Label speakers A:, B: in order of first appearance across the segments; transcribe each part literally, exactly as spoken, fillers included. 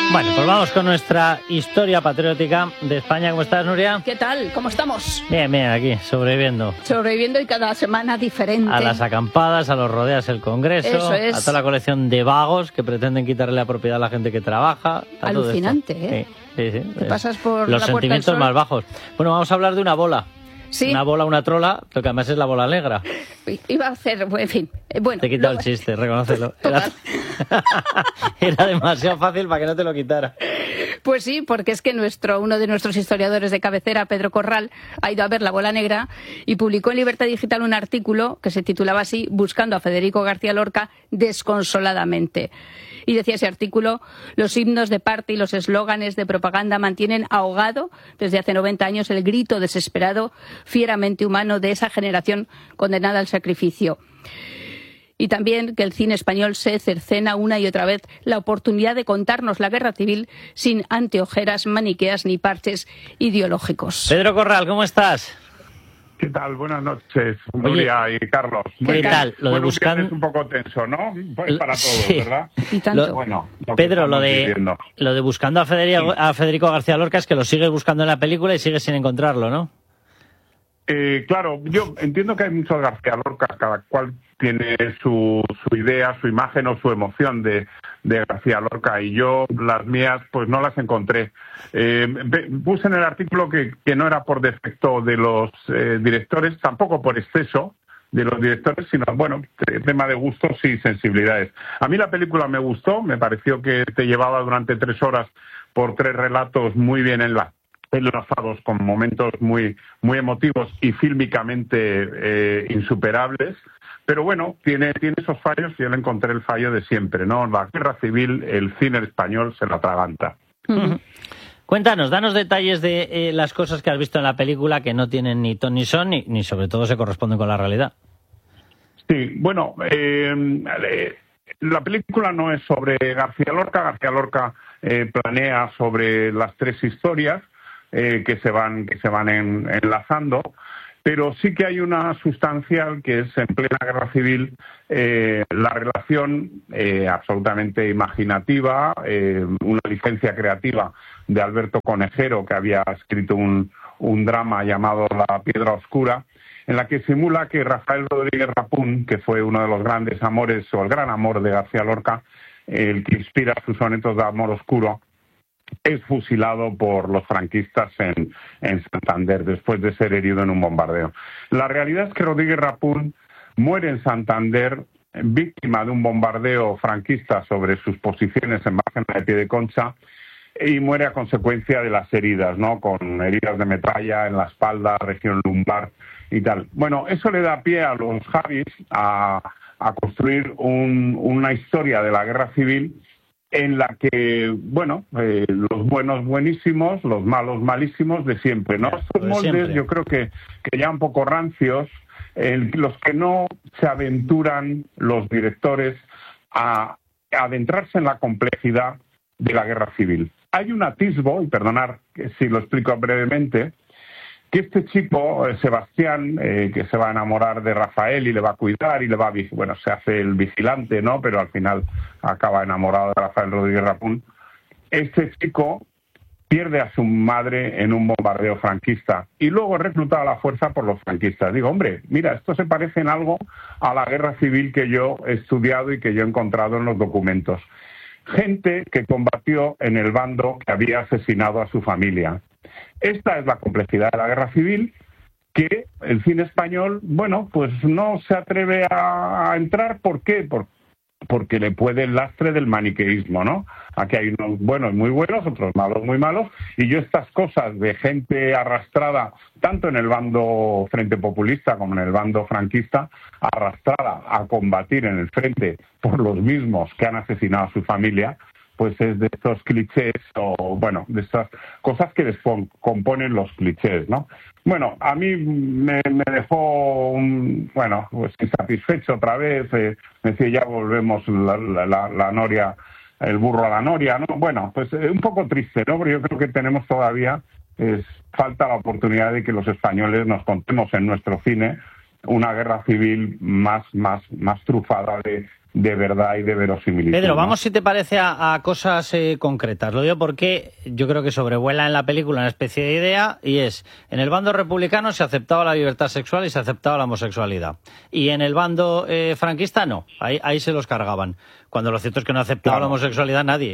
A: Bueno, pues vamos con nuestra historia patriótica de España. ¿Cómo estás, Nuria?
B: ¿Qué tal? ¿Cómo estamos?
A: Bien, bien, aquí, sobreviviendo.
B: Sobreviviendo y cada semana diferente.
A: A las acampadas, a los rodeas del Congreso,
B: Eso es.
A: a toda la colección de vagos que pretenden quitarle la propiedad a la gente que trabaja.
B: Alucinante, ¿eh?
A: Sí, sí, sí.
B: Te pasas por
A: los
B: la Puerta
A: sentimientos
B: del Sol.
A: más bajos. Bueno, vamos a hablar de una bola.
B: Sí.
A: Una bola, una trola, pero que además es la bola negra.
B: Iba a hacer, en fin, bueno.
A: Te he quitado
B: lo...
A: el chiste, reconócelo. Era... Era demasiado fácil para que no te lo quitara.
B: Pues sí, porque es que nuestro uno de nuestros historiadores de cabecera, Pedro Corral, ha ido a ver la bola negra y publicó en Libertad Digital un artículo que se titulaba así, Buscando a Federico García Lorca desconsoladamente. Y decía ese artículo, los himnos de parte y los eslóganes de propaganda mantienen ahogado desde hace noventa años el grito desesperado, fieramente humano de esa generación condenada al sacrificio. Y también que el cine español se cercena una y otra vez la oportunidad de contarnos la guerra civil sin anteojeras maniqueas ni parches ideológicos.
A: Pedro Corral, ¿cómo estás?
C: ¿Qué tal? Buenas noches, Nuria y Carlos.
A: ¿Qué tal? Lo de
C: bueno,
A: buscando...
C: es un poco tenso, ¿no? Pues para todos,
A: sí.
C: ¿verdad?
B: Y tanto.
A: Lo...
C: Bueno, lo
A: Pedro, lo de, lo de buscando a Federico,
C: sí.
A: a Federico García Lorca es que lo sigues buscando en la película y sigues sin encontrarlo, ¿no?
C: Eh, claro, yo entiendo que hay muchos García Lorca, cada cual tiene su, su idea, su imagen o su emoción de, de García Lorca, y yo las mías pues no las encontré. Eh, puse en el artículo que, que no era por defecto de los eh, directores, tampoco por exceso de los directores, sino, bueno, tema de gustos y sensibilidades. A mí la película me gustó, me pareció que te llevaba durante tres horas por tres relatos muy bien enlazados. enlazados con momentos muy muy emotivos y fílmicamente eh, insuperables, pero bueno, tiene tiene esos fallos y yo le encontré el fallo de siempre, ¿no? La guerra civil, el cine español se la atraganta.
A: Uh-huh. Cuéntanos, danos detalles de eh, las cosas que has visto en la película que no tienen ni ton ni son, ni, ni sobre todo se corresponden con la realidad.
C: Sí, bueno, eh, la película no es sobre García Lorca, García Lorca eh, planea sobre las tres historias, Eh, que se van que se van en, enlazando, pero sí que hay una sustancial que es en plena guerra civil eh, la relación eh, absolutamente imaginativa, eh, una licencia creativa de Alberto Conejero, que había escrito un, un drama llamado La Piedra Oscura, en la que simula que Rafael Rodríguez Rapún, que fue uno de los grandes amores o el gran amor de García Lorca, el que inspira sus sonetos de amor oscuro, es fusilado por los franquistas en, en Santander después de ser herido en un bombardeo. La realidad es que Rodríguez Rapún muere en Santander víctima de un bombardeo franquista sobre sus posiciones en Bárcena de Piedeconcha y muere a consecuencia de las heridas, ¿no? Con heridas de metralla en la espalda, región lumbar y tal. Bueno, eso le da pie a los Javis a, a construir un, una historia de la guerra civil en la que, bueno, eh, los buenos buenísimos, los malos malísimos de siempre, ¿no? Estos moldes siempre. Yo creo que, que ya un poco rancios, eh, los que no se aventuran los directores a, a adentrarse en la complejidad de la guerra civil. Hay un atisbo, y perdonar si lo explico brevemente, que este chico, eh, Sebastián, eh, que se va a enamorar de Rafael y le va a cuidar y le va a... Bueno, se hace el vigilante, ¿no? Pero al final acaba enamorado de Rafael Rodríguez Rapún. Este chico pierde a su madre en un bombardeo franquista y luego es reclutado a la fuerza por los franquistas. Digo, hombre, mira, esto se parece en algo a la guerra civil que yo he estudiado y que yo he encontrado en los documentos. Gente que combatió en el bando que había asesinado a su familia. Esta es la complejidad de la guerra civil que el cine español, bueno, pues no se atreve a, a entrar. ¿Por qué? Por, porque le puede el lastre del maniqueísmo, ¿no? Aquí hay unos buenos muy buenos, otros malos muy malos, y yo estas cosas de gente arrastrada, tanto en el bando frente populista como en el bando franquista, arrastrada a combatir en el frente por los mismos que han asesinado a su familia, pues es de estos clichés, o bueno, de estas cosas que componen los clichés, ¿no? Bueno, a mí me, me dejó, un, bueno, pues insatisfecho otra vez, eh, me decía, ya volvemos la, la, la, la noria, el burro a la noria, ¿no? Bueno, pues eh, un poco triste, ¿no? Pero yo creo que tenemos todavía, es, falta la oportunidad de que los españoles nos contemos en nuestro cine una guerra civil más, más, más trufada de, de verdad y de verosimilitud.
A: Pedro,
C: ¿no?
A: vamos, si te parece, a, a cosas eh, concretas. Lo digo porque yo creo que sobrevuela en la película una especie de idea, y es, en el bando republicano se aceptaba la libertad sexual y se aceptaba la homosexualidad. Y en el bando eh, franquista no, ahí, ahí se los cargaban. Cuando lo cierto es que no aceptaba claro. la homosexualidad nadie.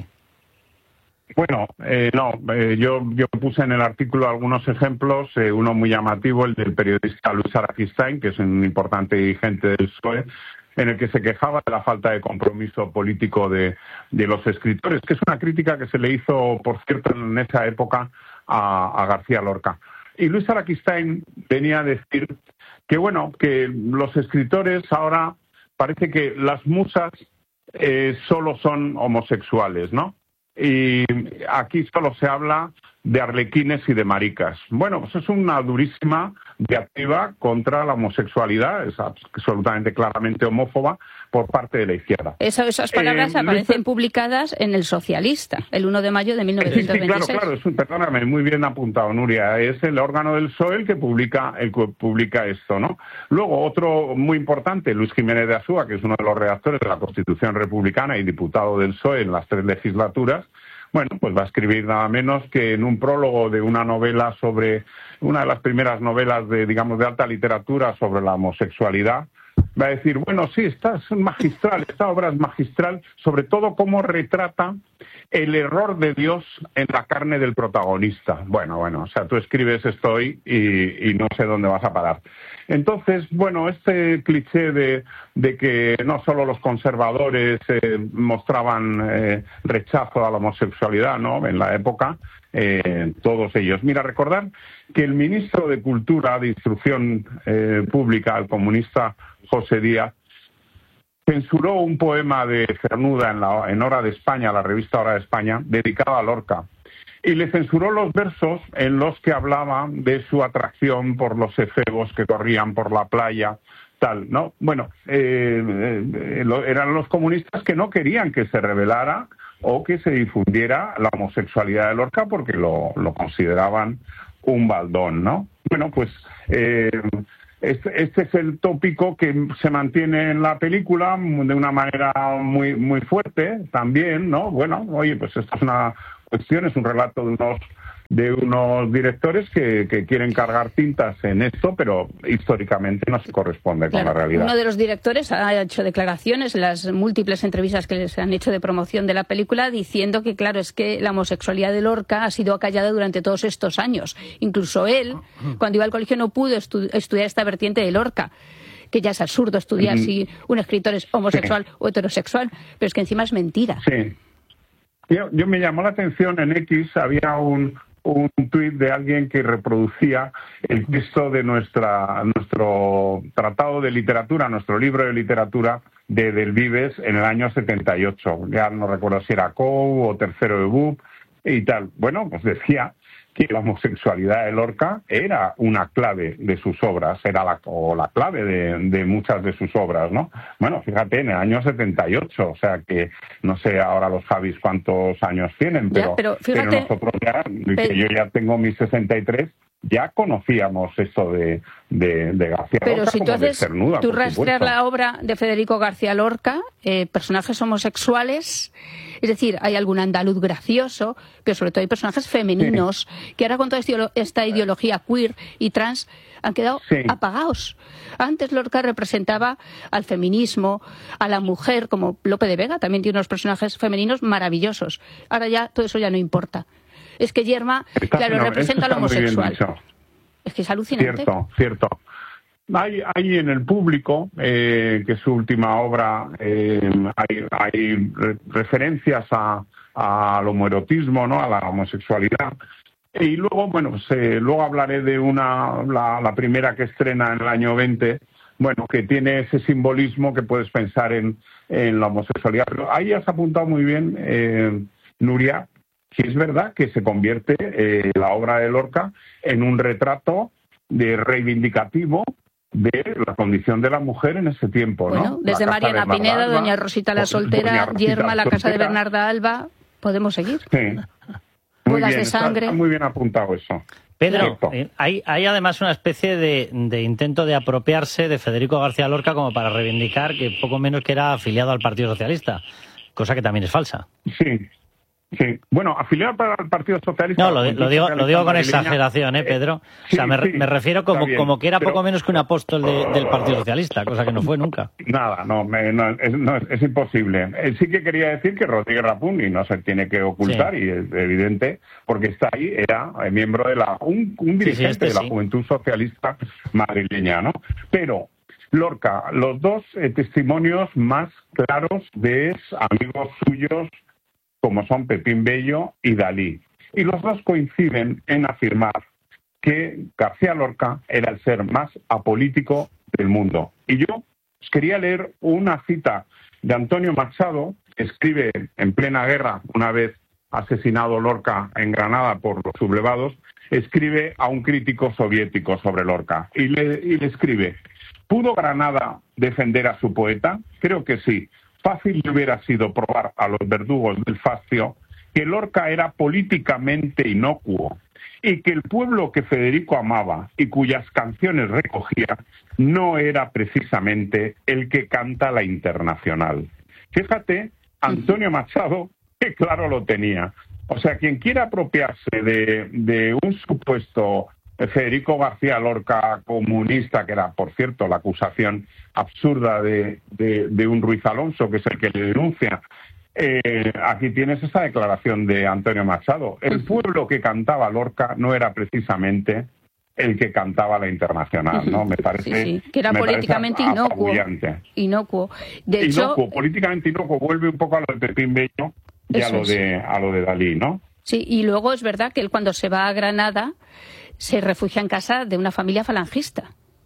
C: Bueno, eh, no, eh, yo, yo puse en el artículo algunos ejemplos, eh, uno muy llamativo, el del periodista Luis Araquistain, que es un importante dirigente del P S O E, en el que se quejaba de la falta de compromiso político de, de los escritores, que es una crítica que se le hizo, por cierto, en esa época a, a García Lorca. Y Luis Araquistain venía a decir que, bueno, que los escritores ahora parece que las musas eh, solo son homosexuales, ¿no? Y aquí solo se habla de arlequines y de maricas. Bueno, pues es una durísima diatriba contra la homosexualidad, es absolutamente claramente homófoba por parte de la izquierda.
B: Eso, esas palabras eh, aparecen Luis... publicadas en El Socialista, el uno de mayo de mil novecientos veintiséis.
C: Sí, sí, claro, claro, es un, perdóname, muy bien apuntado, Nuria, es el órgano del P S O E el que publica, el que publica esto, ¿no? Luego, otro muy importante, Luis Jiménez de Azúa, que es uno de los redactores de la Constitución Republicana y diputado del P S O E en las tres legislaturas, bueno, pues va a escribir nada menos que en un prólogo de una novela sobre, una de las primeras novelas de, digamos, de alta literatura sobre la homosexualidad, va a decir, bueno, sí, esta es magistral, esta obra es magistral, sobre todo cómo retrata el error de Dios en la carne del protagonista. Bueno, bueno, o sea, tú escribes esto hoy y, y no sé dónde vas a parar. Entonces, bueno, este cliché de, de que no solo los conservadores eh, mostraban eh, rechazo a la homosexualidad, ¿no?, en la época, eh, todos ellos. Mira, recordar que el ministro de Cultura, de Instrucción eh, Pública, el comunista José Díaz, censuró un poema de Cernuda en, la, en Hora de España, la revista Hora de España, dedicado a Lorca. Y le censuró los versos en los que hablaba de su atracción por los efebos que corrían por la playa, tal, ¿no? Bueno, eh, eh, lo, eran los comunistas que no querían que se revelara o que se difundiera la homosexualidad de Lorca porque lo, lo consideraban un baldón, ¿no? Bueno, pues eh, este, este es el tópico que se mantiene en la película de una manera muy, muy fuerte también, ¿no? Bueno, oye, pues esto es una cuestión, es un relato de unos de unos directores que, que quieren cargar tintas en esto, pero históricamente no se corresponde
B: claro,
C: con la realidad.
B: Uno de los directores ha hecho declaraciones en las múltiples entrevistas que les han hecho de promoción de la película diciendo que, claro, es que la homosexualidad de Lorca ha sido acallada durante todos estos años. Incluso él, cuando iba al colegio, no pudo estu- estudiar esta vertiente de Lorca, que ya es absurdo estudiar mm. si un escritor es homosexual sí. o heterosexual, pero es que encima es mentira.
C: Sí. Yo, yo me llamó la atención, en X había un, un tuit de alguien que reproducía el texto de nuestra nuestro tratado de literatura, nuestro libro de literatura de Del Vives en el año setenta y ocho. Ya no recuerdo si era C O U o tercero de B U P y tal. Bueno, pues decía que la homosexualidad de Lorca era una clave de sus obras, era la, o la clave de, de muchas de sus obras, ¿no? Bueno, fíjate, en el año setenta y ocho, o sea que no sé ahora los Javis cuántos años tienen, pero,
B: ya, pero, fíjate,
C: pero nosotros ya, pero, que yo ya tengo mis sesenta y tres, ya conocíamos esto de, de, de García
B: pero
C: Lorca
B: si
C: como
B: tú haces,
C: de Cernuda,
B: tú
C: por
B: rastreas
C: supuesto.
B: La obra de Federico García Lorca, eh, personajes homosexuales, es decir, hay algún andaluz gracioso, pero sobre todo hay personajes femeninos sí. que ahora con toda esta ideología queer y trans han quedado sí. apagados. Antes Lorca representaba al feminismo, a la mujer, como Lope de Vega, también tiene unos personajes femeninos maravillosos. Ahora ya todo eso ya no importa. Es que Yerma,
C: está,
B: claro,
C: no,
B: representa al homosexual. Es que es alucinante.
C: Cierto, cierto. Hay, hay en el público, eh, que es su última obra, eh, hay, hay re- referencias a, a al homoerotismo, ¿no?, a la homosexualidad. Y luego, bueno, pues, eh, luego hablaré de una, la, la primera que estrena en el año veinte, bueno, que tiene ese simbolismo que puedes pensar en, en la homosexualidad. Pero ahí has apuntado muy bien, eh, Nuria, que es verdad que se convierte eh, la obra de Lorca en un retrato de reivindicativo de la condición de la mujer en ese tiempo, ¿no?
B: Bueno, desde Mariana Pineda, Alba, Doña Rosita la Soltera, Yerma, la Casa de Bernarda Alba, podemos seguir.
C: Sí. Muy bien, de sangre. Está, está muy bien apuntado eso.
A: Pedro, eh, hay, hay además una especie de, de intento de apropiarse de Federico García Lorca como para reivindicar que poco menos que era afiliado al Partido Socialista, cosa que también es falsa.
C: Sí. Sí, bueno, afiliado para el Partido Socialista...
A: No, lo, lo digo, lo digo con exageración, ¿eh, Pedro? O sea,
C: sí,
A: me,
C: sí,
A: me refiero como,
C: bien,
A: como que era
C: pero...
A: poco menos que un apóstol de, del Partido Socialista, cosa que no fue nunca.
C: Nada, no, me, no, es, no, es imposible. Eh, sí que quería decir que Rodríguez Rapún, y no se tiene que ocultar, sí. Y es evidente, porque está ahí, era miembro de la... un, un dirigente sí, sí, este, de la sí. Juventud Socialista madrileña, ¿no? Pero... Lorca, los dos eh, testimonios más claros de amigos suyos como son Pepín Bello y Dalí. Y los dos coinciden en afirmar que García Lorca era el ser más apolítico del mundo. Y yo os quería leer una cita de Antonio Machado, que escribe en plena guerra, una vez asesinado Lorca en Granada por los sublevados, escribe a un crítico soviético sobre Lorca. Y le, y le escribe: ¿pudo Granada defender a su poeta? Creo que sí. Fácil le hubiera sido probar a los verdugos del fascio que Lorca era políticamente inocuo y que el pueblo que Federico amaba y cuyas canciones recogía no era precisamente el que canta la Internacional. Fíjate, Antonio Machado, que claro lo tenía. O sea, quien quiera apropiarse de, de un supuesto Federico García Lorca comunista, que era, por cierto, la acusación absurda de, de, de un Ruiz Alonso, que es el que le denuncia, eh, aquí tienes esa declaración de Antonio Machado. El pueblo que cantaba Lorca no era precisamente el que cantaba la Internacional, ¿no? Me parece...
B: Sí, sí. Que era políticamente inocuo. Inocuo. De hecho...
C: Inocuo, políticamente inocuo. Vuelve un poco a lo de Pepín Bello y a lo de, a lo de Dalí, ¿no?
B: Sí, y luego es verdad que él cuando se va a Granada se refugia en casa de una familia falangista.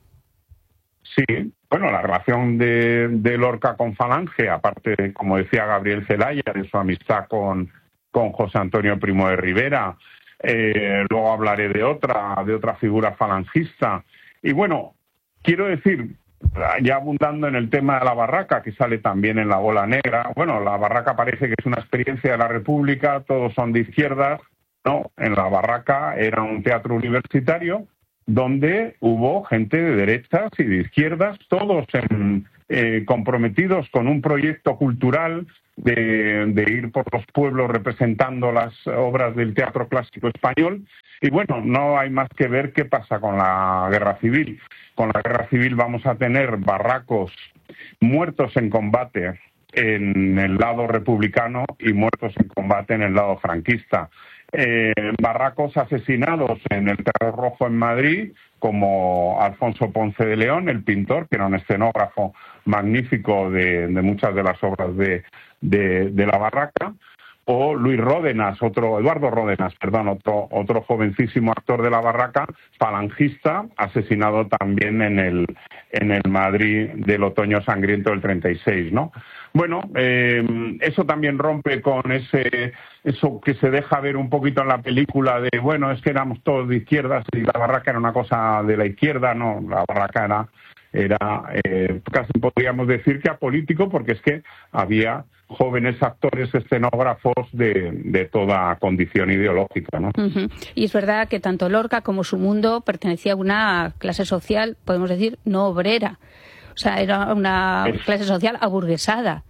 C: Sí, bueno, la relación de, de Lorca con Falange, aparte, como decía Gabriel Celaya, de su amistad con, con José Antonio Primo de Rivera, eh, luego hablaré de otra, de otra figura falangista. Y bueno, quiero decir, ya abundando en el tema de la barraca, que sale también en La Bola Negra, bueno, la barraca parece que es una experiencia de la República, todos son de izquierdas. No, en la barraca era un teatro universitario donde hubo gente de derechas y de izquierdas, todos en, eh, comprometidos con un proyecto cultural de, de ir por los pueblos representando las obras del teatro clásico español. Y bueno, no hay más que ver qué pasa con la guerra civil. Con la guerra civil vamos a tener barracos muertos en combate en el lado republicano y muertos en combate en el lado franquista. Eh, barracos asesinados en el Terror Rojo en Madrid, como Alfonso Ponce de León, el pintor, que era un escenógrafo magnífico de, de muchas de las obras de, de, de la barraca, o Luis Ródenas, otro, Eduardo Ródenas, perdón, otro, otro jovencísimo actor de la barraca, falangista, asesinado también en el, en el Madrid del otoño sangriento del treinta y seis, ¿no? Bueno, eh, eso también rompe con ese eso que se deja ver un poquito en la película de, bueno, es que éramos todos de izquierdas y la barraca era una cosa de la izquierda, no, la barraca era, era eh, casi podríamos decir que apolítico, porque es que había jóvenes actores escenógrafos de, de toda condición ideológica, ¿no?
B: Uh-huh. Y es verdad que tanto Lorca como su mundo pertenecía a una clase social, podemos decir, no obrera. O sea, era una es... clase social aburguesada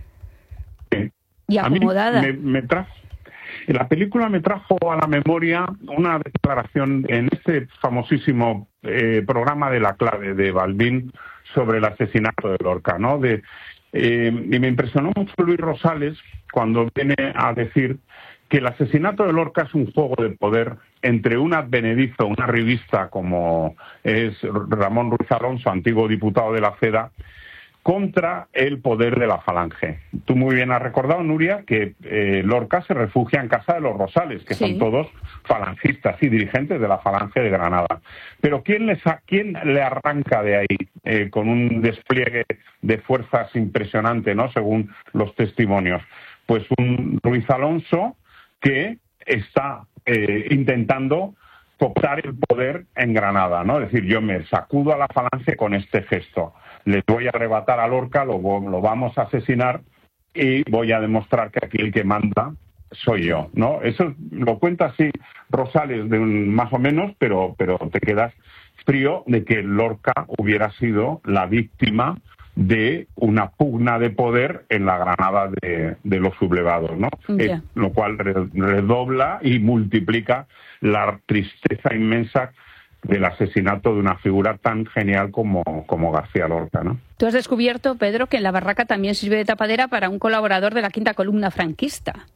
C: sí.
B: y acomodada.
C: A mí me, me trajo, la película me trajo a la memoria una declaración en ese famosísimo eh, programa de La Clave de Balbín sobre el asesinato de Lorca, ¿no? De, eh, y me impresionó mucho Luis Rosales cuando viene a decir que el asesinato de Lorca es un juego de poder entre un advenedizo, una revista como es Ramón Ruiz Alonso, antiguo diputado de la CEDA, contra el poder de la Falange. Tú muy bien has recordado, Nuria, que eh, Lorca se refugia en casa de los Rosales, que sí. Son todos falangistas y dirigentes de la Falange de Granada. Pero ¿quién, les ha, quién le arranca de ahí eh, con un despliegue de fuerzas impresionante, ¿no? Según los testimonios? Pues un Ruiz Alonso que está eh, intentando cooptar el poder en Granada, ¿no? Es decir, yo me sacudo a la Falange con este gesto. Les voy a arrebatar a Lorca, lo, lo vamos a asesinar y voy a demostrar que aquí el que manda soy yo, ¿no? Eso lo cuenta así Rosales de un, más o menos, pero, pero te quedas frío de que Lorca hubiera sido la víctima de una pugna de poder en la Granada de, de los sublevados, ¿no?
B: Yeah.
C: Eh, lo cual redobla y multiplica la tristeza inmensa del asesinato de una figura tan genial como, como García Lorca, ¿no?
B: Tú has descubierto, Pedro, que en la barraca también sirve de tapadera para un colaborador de la quinta columna franquista.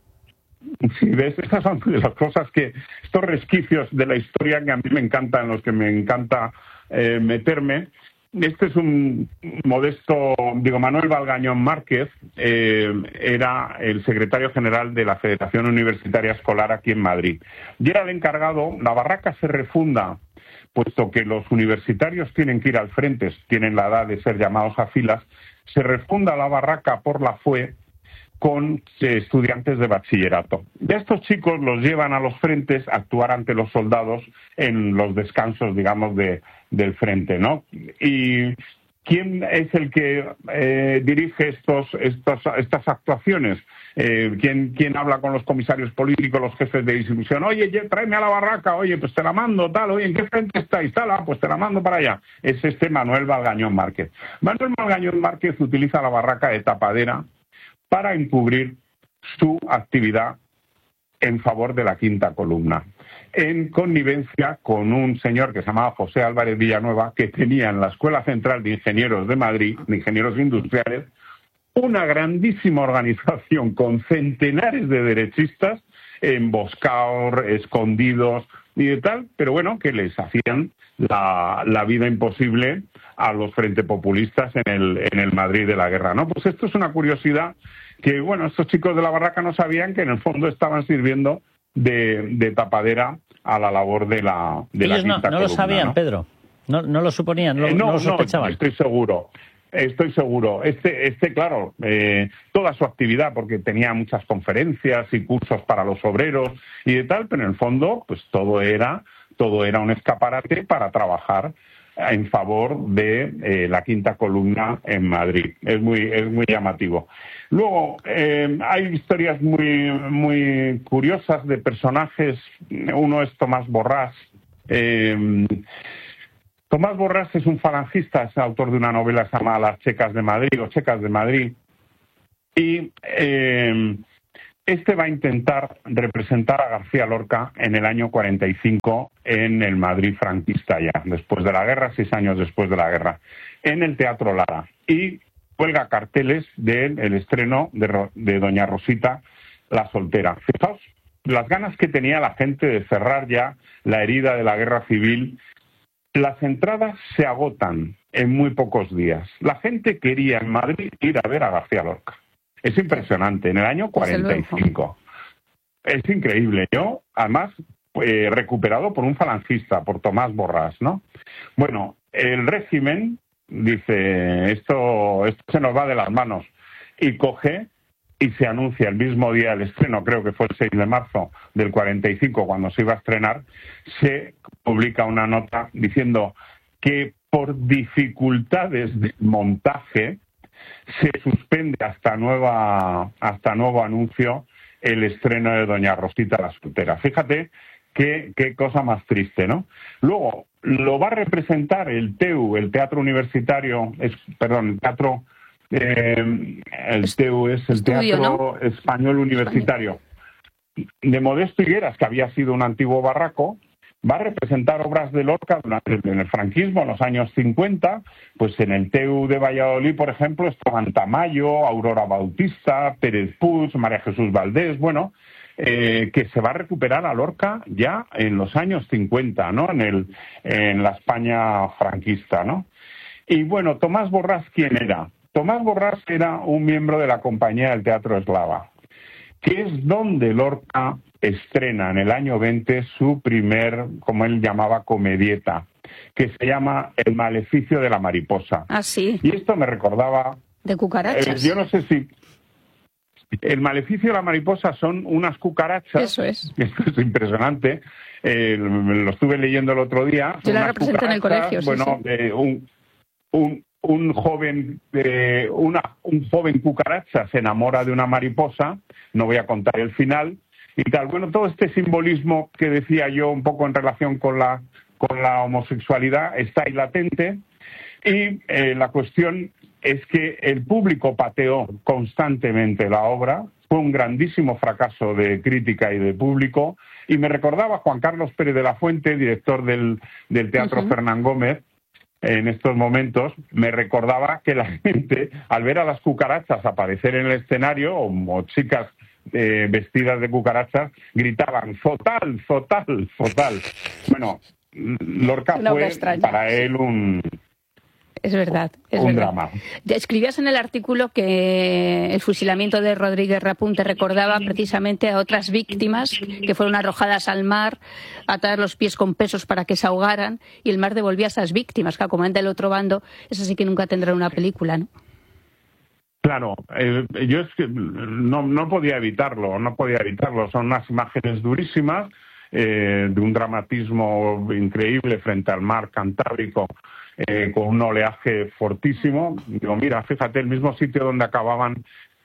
C: Sí, ves, estas son de las cosas que, estos resquicios de la historia que a mí me encantan, en los que me encanta eh, meterme. Este es un modesto, digo, Manuel Valgañón Márquez, eh, era el secretario general de la Federación Universitaria Escolar aquí en Madrid. Y era el encargado, la barraca se refunda, puesto que los universitarios tienen que ir al frente, tienen la edad de ser llamados a filas, se refunda la barraca por la F U E con eh, estudiantes de bachillerato. Y a estos chicos los llevan a los frentes a actuar ante los soldados en los descansos, digamos, de, del frente, ¿no? Y ¿quién es el que eh, dirige estos, estos, estas actuaciones? Eh, ¿quién, ¿Quién habla con los comisarios políticos, los jefes de distribución? Oye, tráeme a la barraca, oye, pues te la mando, tal, oye, ¿en qué frente estáis? Tal, ah, pues te la mando para allá. Es este Manuel Valgañón Márquez. Manuel Valgañón Márquez utiliza la barraca de tapadera para encubrir su actividad en favor de la quinta columna, en connivencia con un señor que se llamaba José Álvarez Villanueva, que tenía en la Escuela Central de Ingenieros de Madrid, de Ingenieros Industriales, una grandísima organización con centenares de derechistas emboscados, escondidos y de tal, pero bueno, que les hacían la, la vida imposible a los frente populistas en el, en el Madrid de la guerra, ¿no? Pues esto es una curiosidad que, bueno, estos chicos de la barraca no sabían que en el fondo estaban sirviendo de, de tapadera a la labor de la de
A: Ellos
C: la
A: no,
C: quinta
A: no
C: columna,
A: lo sabían,
C: ¿no?
A: Pedro. No, no lo suponían, no,
C: Eh,
A: no
C: no,
A: lo sospechaban.
C: no, estoy seguro. Estoy seguro. Este, este claro, eh, toda su actividad, porque tenía muchas conferencias y cursos para los obreros y de tal, pero en el fondo, pues todo era, todo era un escaparate para trabajar en favor de eh, la quinta columna en Madrid. Es muy, es muy llamativo. Luego, eh, hay historias muy, muy curiosas de personajes. Uno es Tomás Borrás. Eh, Tomás Borrás es un falangista, es autor de una novela llamada Las Checas de Madrid o Checas de Madrid. Y eh, este va a intentar representar a García Lorca en el año cuarenta y cinco en el Madrid franquista ya, después de la guerra, seis años después de la guerra, en el Teatro Lara. Y cuelga carteles del el estreno de, de Doña Rosita, la soltera. Fijaos las ganas que tenía la gente de cerrar ya la herida de la guerra civil. Las entradas se agotan en muy pocos días. La gente quería en Madrid ir a ver a García Lorca. Es impresionante, en el año cuarenta y cinco. Es increíble. Yo, además, eh, recuperado por un falangista, por Tomás Borrás, ¿no? Bueno, el régimen dice, esto, esto se nos va de las manos, y coge y se anuncia el mismo día del estreno, creo que fue el seis de marzo del cuarenta y cinco, cuando se iba a estrenar, se publica una nota diciendo que por dificultades de montaje se suspende hasta nueva hasta nuevo anuncio el estreno de Doña Rosita la soltera. Fíjate qué, qué cosa más triste, ¿no? Luego, lo va a representar el T E U, el Teatro Universitario, es, perdón, el Teatro... Eh, el T E U es el
B: Estudio,
C: Teatro
B: ¿no?
C: Español Universitario de Modesto Higueras, que había sido un antiguo barraco. Va a representar obras de Lorca durante en el franquismo, en los años cincuenta, pues en el T E U de Valladolid, por ejemplo, estaban Tamayo, Aurora Bautista, Pérez Puig, María Jesús Valdés, bueno, eh, que se va a recuperar a Lorca ya en los años cincuenta, ¿no? En el en la España franquista, ¿no? Y bueno, Tomás Borrás, ¿quién era? Tomás Borrás era un miembro de la compañía del Teatro Eslava, que es donde Lorca estrena en el año veinte su primer, como él llamaba, comedieta, que se llama El maleficio de la mariposa.
B: Ah, sí.
C: Y esto me recordaba...
B: De cucarachas.
C: Eh, yo no sé si... El maleficio de la mariposa son unas cucarachas...
B: Eso es.
C: Esto es impresionante. Eh, lo estuve leyendo el otro día.
B: Yo la
C: unas
B: represento en el
C: cucarachas,
B: colegio, sí,
C: bueno,
B: sí.
C: Eh, un... Un, un joven, eh, una, un joven cucaracha se enamora de una mariposa, no voy a contar el final, y tal. Bueno, todo este simbolismo que decía yo un poco en relación con la, con la homosexualidad está ahí latente, y eh, la cuestión es que el público pateó constantemente la obra, fue un grandísimo fracaso de crítica y de público, y me recordaba Juan Carlos Pérez de la Fuente, director del, del Teatro uh-huh. Fernán Gómez, en estos momentos, me recordaba que la gente, al ver a las cucarachas aparecer en el escenario, o, o chicas eh, vestidas de cucarachas, gritaban ¡Zotal, Zotal, Zotal! Bueno, Lorca
B: no
C: fue para él un...
B: Es verdad, es
C: un
B: verdad.
C: drama.
B: Escribías en el artículo que el fusilamiento de Rodríguez Rapunte recordaba precisamente a otras víctimas que fueron arrojadas al mar, atadas los pies con pesos para que se ahogaran, y el mar devolvía a esas víctimas, que comenta el otro bando. Eso sí que nunca tendrá una película, ¿no?
C: Claro, eh, yo es que no, no podía evitarlo, no podía evitarlo. Son unas imágenes durísimas, eh, de un dramatismo increíble frente al mar Cantábrico, Eh, con un oleaje fortísimo. Digo, mira, fíjate, el mismo sitio donde acababan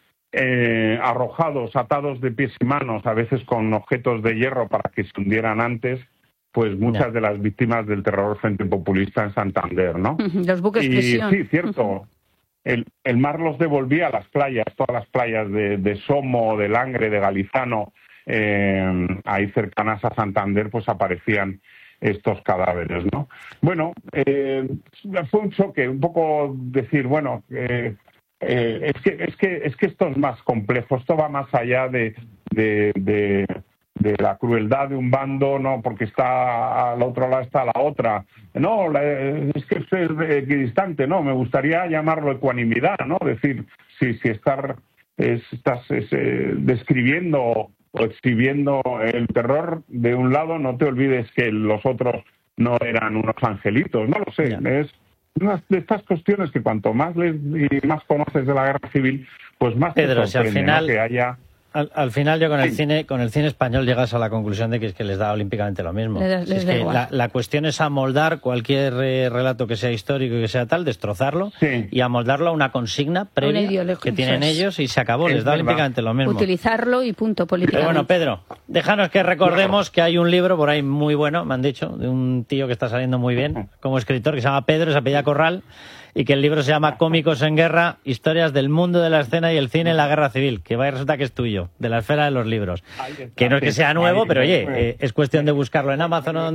C: eh, arrojados, atados de pies y manos, a veces con objetos de hierro para que se hundieran antes, pues muchas de las víctimas del terror frente populista en Santander, ¿no?
B: Los buques prisión.
C: Y sí, cierto. El, el mar los devolvía a las playas, todas las playas de, de Somo, de Langre, de Galizano, eh, ahí cercanas a Santander, pues aparecían estos cadáveres, ¿no? Bueno, eh, fue un choque, un poco decir, bueno, eh, eh, es que es que es que esto es más complejo, esto va más allá de, de, de, de la crueldad de un bando, no, porque está al otro lado está la otra, no, la, es que esto es equidistante, no, me gustaría llamarlo ecuanimidad, ¿no? Es decir, si si estar es, estás es, eh, describiendo o exhibiendo el terror de un lado, no te olvides que los otros no eran unos angelitos, no lo sé, yeah. Es una de estas cuestiones que cuanto más lees y más conoces de la guerra civil, pues más
A: Pedro,
C: te sorprende,
A: si al final,
C: ¿no? que haya...
A: Al, al final yo con
C: sí.
A: el cine con el cine español llegas a la conclusión de que es que les da olímpicamente lo mismo.
B: Les, les
A: es que la, la cuestión es amoldar cualquier eh, relato que sea histórico y que sea tal, destrozarlo
C: sí.
A: y amoldarlo a una consigna previa que tienen ellos y se acabó, es les da verdad. olímpicamente lo mismo.
B: Utilizarlo y punto, políticamente.
A: Pero bueno, Pedro, déjanos que recordemos que hay un libro por ahí muy bueno, me han dicho, de un tío que está saliendo muy bien como escritor, que se llama Pedro, se apellida Corral, y que el libro se llama Cómicos en Guerra, historias del mundo de la escena y el cine en la guerra civil, que va y resulta que es tuyo, de la esfera de los libros. Que no es que sea nuevo, pero oye, eh, es cuestión de buscarlo en Amazon.